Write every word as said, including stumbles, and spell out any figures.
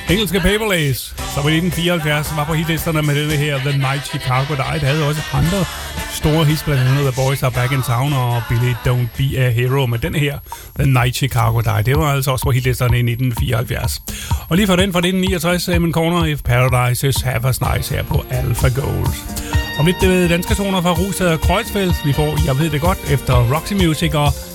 Engelske Paperlace, som i nitten fireoghalvfjerds var på hitlisterne med det her The Night Chicago Died. Havde også andre store hits, blandt andet The Boys Are Back in Town og Billy Don't Be a Hero. Men den her, The Night Chicago Died, det var altså også på hitlisterne i nitten fireoghalvfjerds. Og lige for den fra nitten niogtres, Simon Corner, If Paradise Is Half As Nice her på Alpha Gold. Om lidt danske toner fra Rungsted og Kreuzfeldt. Vi får, jeg ved det godt, efter Roxy Music og